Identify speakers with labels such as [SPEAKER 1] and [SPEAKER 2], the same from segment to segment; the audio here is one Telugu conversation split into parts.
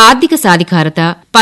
[SPEAKER 1] ఆర్థిక సాధికారత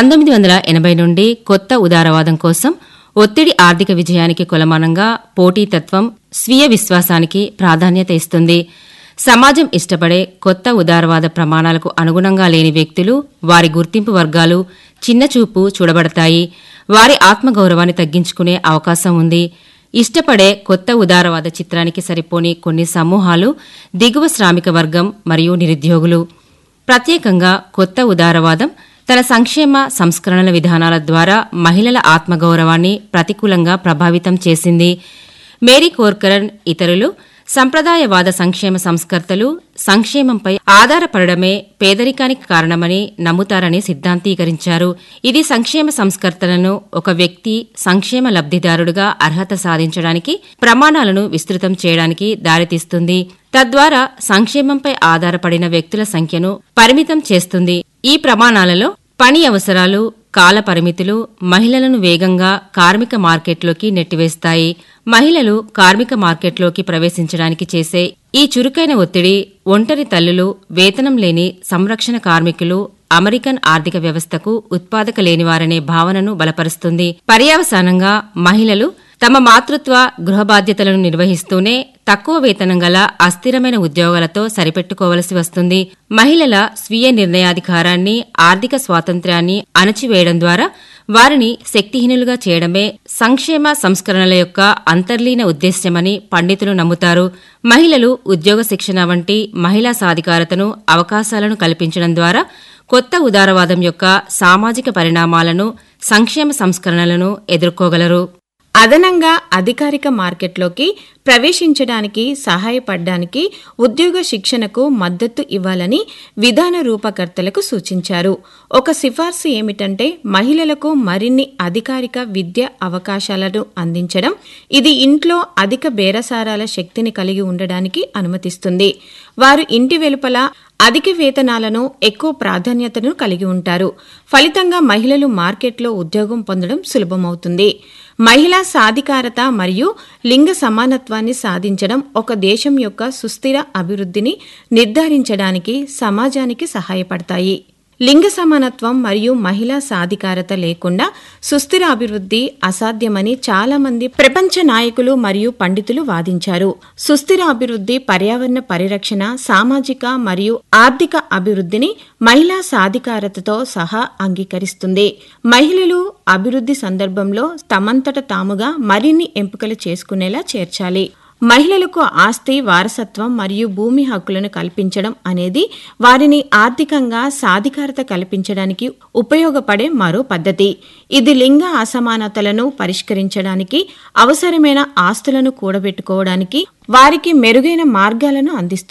[SPEAKER 1] 1980 నుండి కొత్త ఉదారవాదం కోసం ఒత్తిడి ఆర్థిక విజయానికి కొలమానంగా పోటీతత్వం, స్వీయ విశ్వాసానికి ప్రాధాన్యత ఇస్తుంది. సమాజం ఇష్టపడే కొత్త ఉదారవాద ప్రమాణాలకు అనుగుణంగా లేని వ్యక్తులు, వారి గుర్తింపు వర్గాలు చిన్నచూపు చూడబడతాయి. వారి ఆత్మగౌరవాన్ని తగ్గించుకునే అవకాశం ఉంది. ఇష్టపడే కొత్త ఉదారవాద చిత్రానికి సరిపోని కొన్ని సమూహాలు దిగువ శ్రామిక వర్గం మరియు నిరుద్యోగులు. ప్రత్యేకంగా కొత్త ఉదారవాదం తన సంక్షేమ సంస్కరణల విధానాల ద్వారా మహిళల ఆత్మగౌరవాన్ని ప్రతికూలంగా ప్రభావితం చేసింది. మేరీ కోర్కరన్ ఇతరులు సంప్రదాయవాద సంక్షేమ సంస్కర్తలు సంక్షేమంపై ఆధారపడడమే పేదరికానికి కారణమని నమ్ముతారని సిద్ధాంతీకరించారు. ఇది సంక్షేమ సంస్కర్తలను ఒక వ్యక్తి సంక్షేమ లబ్దిదారుడుగా అర్హత సాధించడానికి ప్రమాణాలను విస్తృతం చేయడానికి దారితీస్తుంది. తద్వారా సంక్షేమంపై ఆధారపడిన వ్యక్తుల సంఖ్యను పరిమితం చేస్తుంది. ఈ ప్రమాణాలలో పని అవసరాలు, కాల పరిమితులు మహిళలను వేగంగా కార్మిక మార్కెట్లోకి నెట్టివేస్తాయి. మహిళలు కార్మిక మార్కెట్లోకి ప్రవేశించడానికి చేసే ఈ చురుకైన ఒత్తిడి ఒంటరి తల్లులు, వేతనం లేని సంరక్షణ కార్మికులు, అమెరికన్ ఆర్థిక వ్యవస్థకు ఉత్పాదక లేనివారనే భావనను బలపరుస్తుంది. పర్యవసానంగా మహిళలు తమ మాతృత్వ, గృహ బాధ్యతలను నిర్వహిస్తూనే తక్కువ వేతనం గల అస్థిరమైన ఉద్యోగాలతో సరిపెట్టుకోవలసి వస్తుంది. మహిళల స్వీయ నిర్ణయాధికారాన్ని, ఆర్థిక స్వాతంత్ర్యాన్ని అణచివేయడం ద్వారా వారిని శక్తిహీనులుగా చేయడమే సంక్షేమ సంస్కరణల యొక్క అంతర్లీన ఉద్దేశ్యమని పండితులు నమ్ముతారు. మహిళలు ఉద్యోగ శిక్షణ వంటి మహిళా సాధికారతను, అవకాశాలను కల్పించడం ద్వారా కొత్త ఉదారవాదం యొక్క సామాజిక పరిణామాలను, సంక్షేమ సంస్కరణలను ఎదుర్కోగలరు.
[SPEAKER 2] అదనంగా అధికారిక మార్కెట్లోకి ప్రవేశించడానికి సహాయపడడానికి ఉద్యోగ శిక్షణకు మద్దతు ఇవ్వాలని విధాన రూపకర్తలకు సూచించారు. ఒక సిఫార్సు ఏమిటంటే మహిళలకు మరిన్ని అధికారిక విద్య అవకాశాలను అందించడం. ఇది ఇంట్లో అధిక బేరసారాల శక్తిని కలిగి ఉండడానికి అనుమతిస్తుంది. వారు ఇంటి వెలుపల అధిక వేతనాలను, ఎక్కువ ప్రాధాన్యతను కలిగి ఉంటారు. ఫలితంగా మహిళలు మార్కెట్లో ఉద్యోగం పొందడం సులభమవుతుంది. మహిళా సాధికారత మరియు లింగ సమానత్వాన్ని సాధించడం ఒక దేశం యొక్క సుస్థిర అభివృద్ధిని నిర్ధారించడానికి సమాజానికి సహాయపడతాయి. లింగ సమానత్వం మరియు మహిళా సాధికారత లేకుండా సుస్థిర అభివృద్ధి అసాధ్యమని చాలా మంది ప్రపంచ నాయకులు మరియు పండితులు వాదించారు. సుస్థిర అభివృద్ధి పర్యావరణ పరిరక్షణ, సామాజిక మరియు ఆర్థిక అభివృద్ధిని మహిళా సాధికారతతో సహా అంగీకరిస్తుంది. మహిళలు అభివృద్ధి సందర్భంలో తమంతట తాముగా మరిన్ని ఎంపికలు చేసుకునేలా చేర్చాలి. మహిళలకు ఆస్తి, వారసత్వం మరియు భూమి హక్కులను కల్పించడం అనేది వారిని ఆర్థికంగా సాధికారత కల్పించడానికి ఉపయోగపడే మరో పద్ధతి. ఇది లింగ అసమానతలను పరిష్కరించడానికి, అవసరమైన ఆస్తులను కూడబెట్టుకోవడానికి వారికి మెరుగైన మార్గాలను అందిస్తుంది.